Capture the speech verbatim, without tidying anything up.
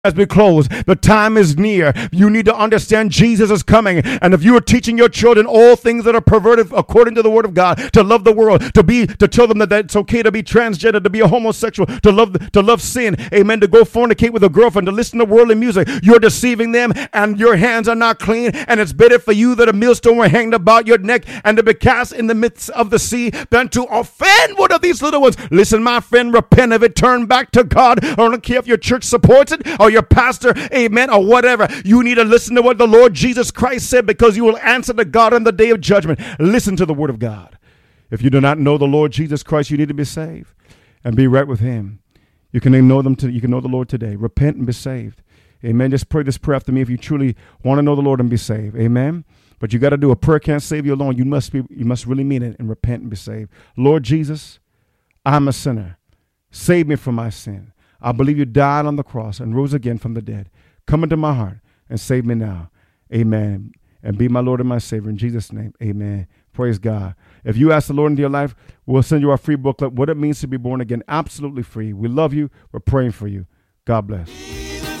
As we close, the time is near. You need to understand Jesus is coming. And if you are teaching your children all things that are perverted according to the word of God, to love the world, to be, to tell them that, that it's okay to be transgender, to be a homosexual, to love, to love sin, amen, to go fornicate with a girlfriend, to listen to worldly music, you're deceiving them and your hands are not clean. And it's better for you that a millstone were hanged about your neck and to be cast in the midst of the sea than to offend one of these little ones. Listen, my friend, repent of it. Turn back to God. I don't care if your church supports it or your pastor, amen, or whatever. You need to listen to what the Lord Jesus Christ said, because you will answer to God on the day of judgment. Listen to the word of God. If you do not know the Lord Jesus Christ, you need to be saved and be right with him. You can know them to, you can know the Lord today. Repent and be saved. Amen. Just pray this prayer after me if you truly want to know the Lord and be saved. Amen. But you got to do a prayer can't save you alone. You must be, you must really mean it and repent and be saved. Lord Jesus, I'm a sinner. Save me from my sin. I believe you died on the cross and rose again from the dead. Come into my heart and save me now. Amen. And be my Lord and my Savior. In Jesus' name, amen. Praise God. If you ask the Lord into your life, we'll send you our free booklet, What It Means to Be Born Again. Absolutely free. We love you. We're praying for you. God bless.